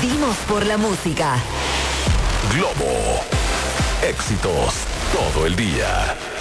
Vivimos por la música. Globo. Éxitos todo el día.